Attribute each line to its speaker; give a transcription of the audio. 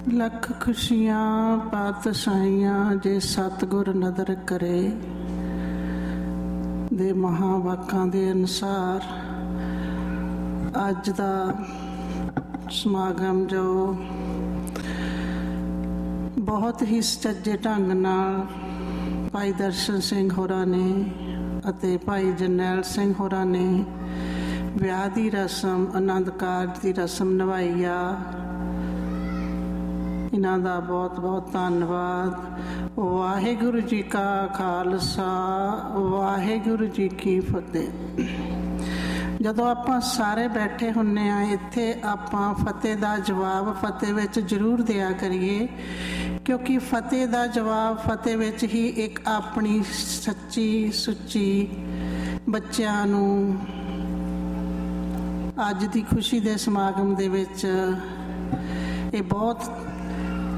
Speaker 1: ਲੱਖ ਖੁਸ਼ੀਆਂ ਪਾਤਸ਼ਾਹੀਆਂ ਜੇ ਸਤਿਗੁਰ ਨਦਰ ਕਰੇ ਦੇ ਮਹਾਂਵਾਕਾਂ ਦੇ ਅਨੁਸਾਰ ਅੱਜ ਦਾ ਸਮਾਗਮ ਜੋ ਬਹੁਤ ਹੀ ਸੁਚੱਜੇ ਢੰਗ ਨਾਲ ਭਾਈ ਦਰਸ਼ਨ ਸਿੰਘ ਹੋਰਾਂ ਨੇ ਅਤੇ ਭਾਈ ਜਰਨੈਲ ਸਿੰਘ ਹੋਰਾਂ ਨੇ ਵਿਆਹ ਦੀ ਰਸਮ ਆਨੰਦ ਕਾਰਜ ਦੀ ਰਸਮ ਨਿਭਾਈ ਆ। ਇਹਨਾਂ ਦਾ ਬਹੁਤ ਬਹੁਤ ਧੰਨਵਾਦ। ਵਾਹਿਗੁਰੂ ਜੀ ਕਾ ਖਾਲਸਾ, ਵਾਹਿਗੁਰੂ ਜੀ ਕੀ ਫਤਿਹ। ਜਦੋਂ ਆਪਾਂ ਸਾਰੇ ਬੈਠੇ ਹੁੰਦੇ ਹਾਂ ਇੱਥੇ, ਆਪਾਂ ਫਤਿਹ ਦਾ ਜਵਾਬ ਫਤਿਹ ਵਿੱਚ ਜ਼ਰੂਰ ਦਿਆ ਕਰੀਏ, ਕਿਉਂਕਿ ਫਤਿਹ ਦਾ ਜਵਾਬ ਫਤਿਹ ਵਿੱਚ ਹੀ ਇੱਕ ਆਪਣੀ ਸੱਚੀ ਸੁੱਚੀ ਬੱਚਿਆਂ ਨੂੰ ਅੱਜ ਦੀ ਖੁਸ਼ੀ ਦੇ ਸਮਾਗਮ ਦੇ ਵਿੱਚ ਇਹ ਬਹੁਤ